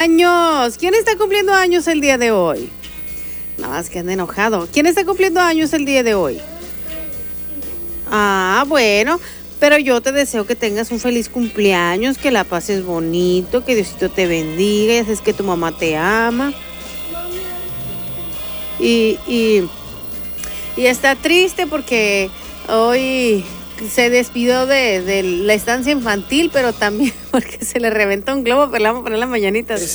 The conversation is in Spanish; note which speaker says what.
Speaker 1: años. ¿Quién está cumpliendo años el día de hoy? Nada más que anda enojado. ¿Quién está cumpliendo años el día de hoy? Ah, bueno, pero yo te deseo que tengas un feliz cumpleaños, que la pases bonito, que Diosito te bendiga, ya sabes que tu mamá te ama. Y está triste porque hoy se despidió de la estancia infantil, pero también porque se le reventó un globo, pero le vamos a poner las mañanitas.